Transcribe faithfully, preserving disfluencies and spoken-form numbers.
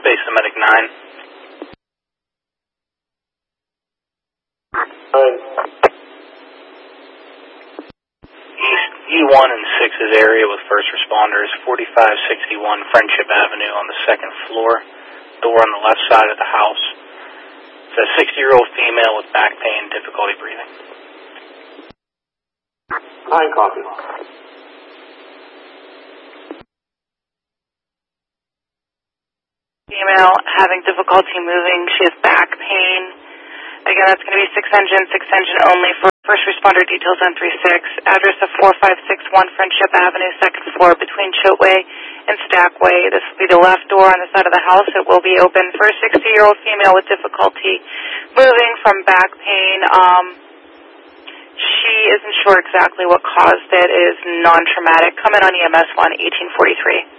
Base Medic nine. Nine. East E one and six's area with first responders, forty-five sixty-one Friendship Avenue on the second floor, door on the left side of the house. It's a sixty-year-old female with back pain, difficulty breathing. Nine copy. Female having difficulty moving. She has back pain. Again, that's going to be six engine, six engine only for first responder details on three six. Address of four five six one Friendship Avenue, second floor between Choteway and Stackway. This will be the left door on the side of the house. It will be open for a sixty-year-old female with difficulty moving from back pain. Um, she isn't sure exactly what caused it. It is non-traumatic. Come in on E M S one, eighteen forty-three.